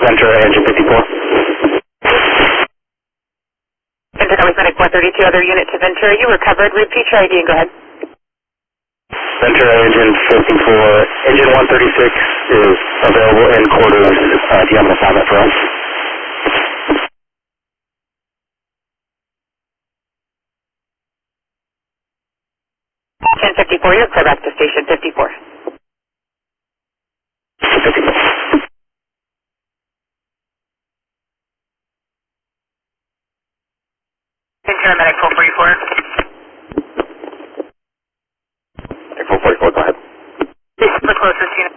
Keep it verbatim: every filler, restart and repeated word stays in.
Ventura, engine fifty-four. Ventura, was medic one thirty-two, other unit to Ventura. You recovered. Repeat your I D and go ahead. Ventura, engine fifty-four. Engine one thirty-six is available in quarters. Uh, do you have an assignment for us? ten fifty-four, you're clear back to station fifty-four. fifty-four. Ventura, medic four forty-four. four forty-four, go ahead. This is the closest unit.